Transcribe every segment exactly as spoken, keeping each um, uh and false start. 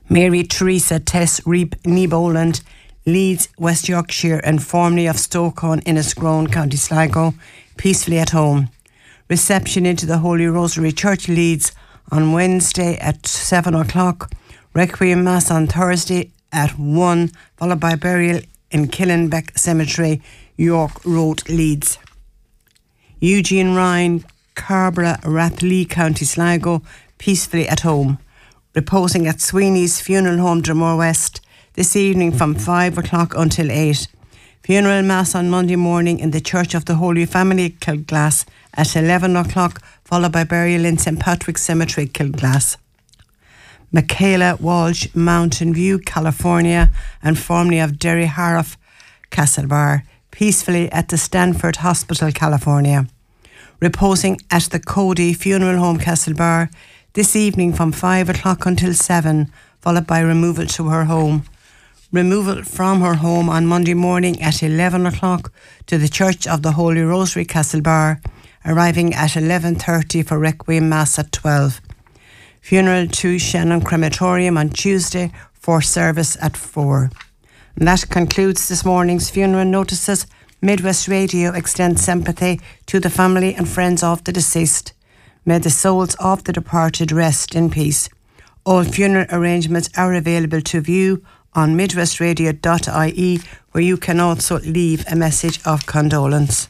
Mary Teresa Tess Reap Neboland, Leeds, West Yorkshire, and formerly of Stokeholm, Innisgrone, County Sligo, peacefully at home. Reception into the Holy Rosary Church, Leeds, on Wednesday at seven o'clock. Requiem Mass on Thursday at one, followed by burial in Killenbeck Cemetery, York Road, Leeds. Eugene Ryan, Carborough, Rathlee, County Sligo, peacefully at home. Reposing at Sweeney's Funeral Home, Drumore West, this evening from five o'clock until eight. Funeral Mass on Monday morning in the Church of the Holy Family, Kilglass, at eleven o'clock, followed by burial in Saint Patrick's Cemetery, Kilglass. Michaela Walsh, Mountain View, California, and formerly of Derry Harroff, Castlebar, peacefully at the Stanford Hospital, California. Reposing at the Cody Funeral Home, Castlebar, this evening from five o'clock until seven, followed by removal to her home. Removal from her home on Monday morning at eleven o'clock to the Church of the Holy Rosary, Castlebar, arriving at eleven thirty for Requiem Mass at twelve. Funeral to Shannon Crematorium on Tuesday for service at four. And that concludes this morning's funeral notices. Midwest Radio extends sympathy to the family and friends of the deceased. May the souls of the departed rest in peace. All funeral arrangements are available to view on midwest radio dot I E, where you can also leave a message of condolence.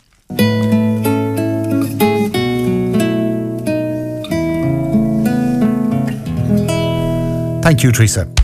Thank you, Teresa.